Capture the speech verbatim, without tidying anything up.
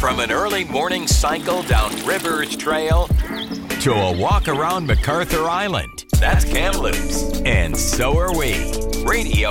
From an early morning cycle down Rivers Trail to a walk around MacArthur Island. That's Kamloops. And so are we. Radio